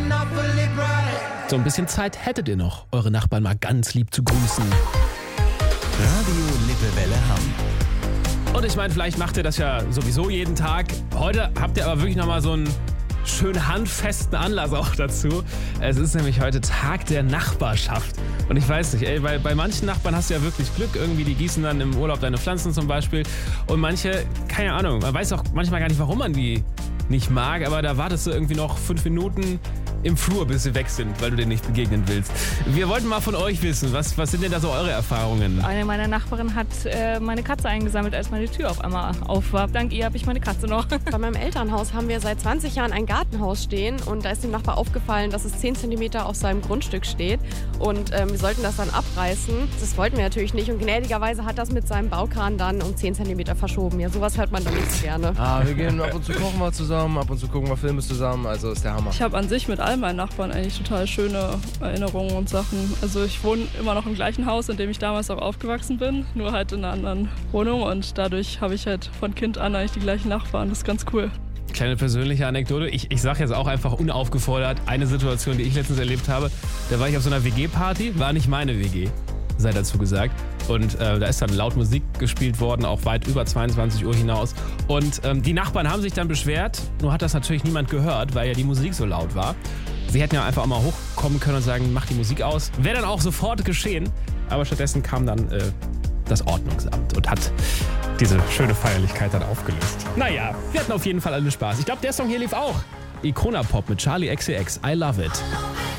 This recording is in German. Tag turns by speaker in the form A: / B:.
A: So ein bisschen Zeit hättet ihr noch, eure Nachbarn mal ganz lieb zu grüßen.
B: Radio Lippewelle Hamm.
A: Und ich meine, vielleicht macht ihr das ja sowieso jeden Tag. Heute habt ihr aber wirklich nochmal so einen schön handfesten Anlass auch dazu. Es ist nämlich heute Tag der Nachbarschaft. Und ich weiß nicht, bei manchen Nachbarn hast du ja wirklich Glück. Irgendwie, die gießen dann im Urlaub deine Pflanzen zum Beispiel. Und manche, keine Ahnung, man weiß auch manchmal gar nicht, warum man die nicht mag. Aber da wartest du irgendwie noch 5 Minuten im Flur, bis sie weg sind, weil du denen nicht begegnen willst. Wir wollten mal von euch wissen, was sind denn da so eure Erfahrungen?
C: Eine meiner Nachbarinnen hat meine Katze eingesammelt, als meine Tür auf einmal auf war. Dank ihr habe ich meine Katze noch.
D: Bei meinem Elternhaus haben wir seit 20 Jahren ein Gartenhaus stehen und da ist dem Nachbar aufgefallen, dass es 10 cm auf seinem Grundstück steht und wir sollten das dann abreißen. Das wollten wir natürlich nicht und gnädigerweise hat das mit seinem Baukran dann um 10 cm verschoben. Ja, sowas hört man dann nicht so gerne.
E: Wir gehen ab und zu kochen wir zusammen, ab und zu gucken wir Filme zusammen, also ist der Hammer.
F: Ich habe an sich mit all meinen Nachbarn eigentlich total schöne Erinnerungen und Sachen. Also ich wohne immer noch im gleichen Haus, in dem ich damals auch aufgewachsen bin, nur halt in einer anderen Wohnung und dadurch habe ich halt von Kind an eigentlich die gleichen Nachbarn. Das ist ganz cool.
A: Kleine persönliche Anekdote. Ich sage jetzt auch einfach unaufgefordert eine Situation, die ich letztens erlebt habe. Da war ich auf so einer WG-Party, war nicht meine WG, sei dazu gesagt. Und da ist dann laut Musik gespielt worden, auch weit über 22 Uhr hinaus. Und die Nachbarn haben sich dann beschwert, nur hat das natürlich niemand gehört, weil ja die Musik so laut war. Sie hätten ja einfach auch mal hochkommen können und sagen, mach die Musik aus. Wäre dann auch sofort geschehen. Aber stattdessen kam dann das Ordnungsamt und hat diese schöne Feierlichkeit dann aufgelöst. Naja, wir hatten auf jeden Fall alle Spaß. Ich glaube, der Song hier lief auch. Icona Pop mit Charli XCX. I Love It.